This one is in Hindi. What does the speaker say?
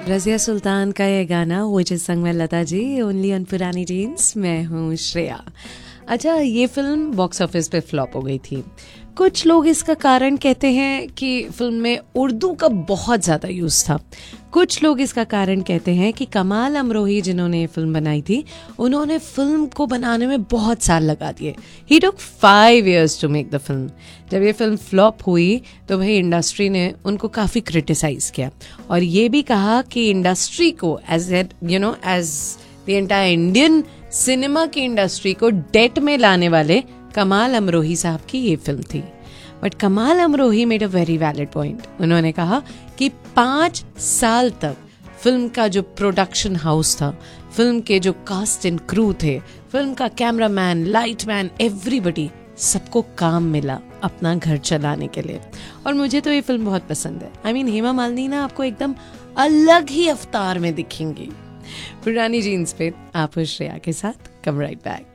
रज़िया सुल्तान का ये गाना which is sung by Lata ji, only on पुरानी जीन्स। मैं हूँ श्रेया। अच्छा, ये फिल्म बॉक्स ऑफिस पे फ्लॉप हो गई थी। कुछ लोग इसका कारण कहते हैं कि फिल्म में उर्दू का बहुत ज़्यादा यूज़ था। कुछ लोग इसका कारण कहते हैं कि कमाल अमरोही जिन्होंने ये फिल्म बनाई थी, उन्होंने फिल्म को बनाने में बहुत साल लगा दिए। ही टुक 5 years to make the film. जब ये फिल्म फ्लॉप हुई तो भाई इंडस्ट्री ने उनको काफ़ी क्रिटिसाइज किया और ये भी कहा कि इंडस्ट्री को as the entire Indian cinema की इंडस्ट्री को डेट में लाने वाले कमाल अमरोही साहब की ये फिल्म थी। बट कमाल Amrohi made a very valid point. उन्होंने कहा कि 5 साल तक फिल्म का जो प्रोडक्शन हाउस था, फिल्म के जो कास्ट एंड क्रू थे, फिल्म का कैमरामैन, लाइटमैन, एवरीबडी, सबको काम मिला अपना घर चलाने के लिए। और मुझे तो ये फिल्म बहुत पसंद है। आई मीन हेमा मालिनी ना आपको एकदम अलग ही अवतार में दिखेंगी। पुरानी जीन्स पे आप श्रेया के साथ कम राइट बैक।